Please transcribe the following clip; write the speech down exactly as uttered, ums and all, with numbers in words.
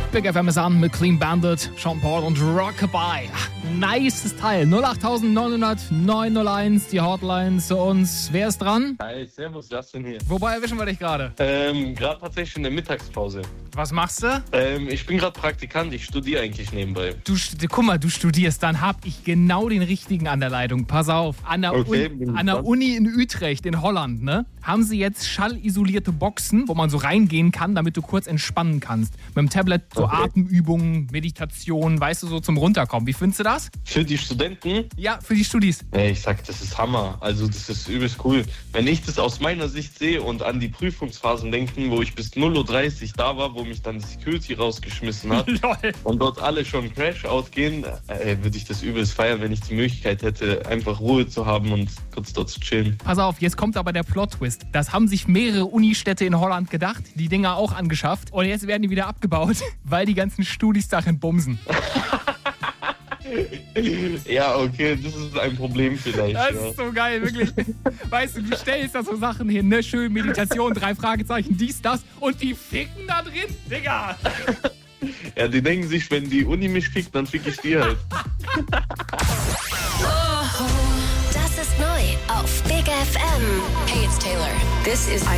Big F M ist an mit Clean Bandit, Sean Paul und Rockabye. Nices Teil. null acht neun null null neun null eins, die Hotline zu uns. Wer ist dran? Hi, servus, Justin hier. Wobei erwischen wir dich gerade? Ähm, gerade tatsächlich in der Mittagspause. Was machst du? Ähm, ich bin gerade Praktikant, ich studiere eigentlich nebenbei. Du, guck mal, du studierst, dann hab ich genau den richtigen an der Leitung. Pass auf, an der, Okay, Un- bin an der gespannt. Uni in Utrecht in Holland, ne, haben sie jetzt schallisolierte Boxen, wo man so reingehen kann, damit du kurz entspannen kannst. Mit dem Tablet so Okay. Atemübungen, Meditation, weißt du, so zum Runterkommen. Wie findest du das? Für die Studenten, Ja, für die Studis. ey, ich sag, das ist Hammer. Also das ist übelst cool. Wenn ich das aus meiner Sicht sehe und an die Prüfungsphasen denken, wo ich bis null Uhr dreißig da war, wo mich dann die Security rausgeschmissen hat Lol. und dort alle schon Crash-Out gehen, äh, würde ich das übelst feiern, wenn ich die Möglichkeit hätte, einfach Ruhe zu haben und kurz dort zu chillen. Pass auf, jetzt kommt aber der Plot-Twist. Das haben sich mehrere Unistädte in Holland gedacht, die Dinger auch angeschafft. Und jetzt werden die wieder abgebaut, weil die ganzen Studis darin bumsen. Ja, okay, das ist ein Problem vielleicht. Das ja. ist so geil, wirklich. Weißt du, du stellst da so Sachen hin, ne? Schön Meditation, drei Fragezeichen, dies, das. Und die ficken da drin, Digga. Ja, die denken sich, wenn die Uni mich fickt, dann fick ich die halt. Das ist neu auf Big F M. Hey, it's Taylor. This is I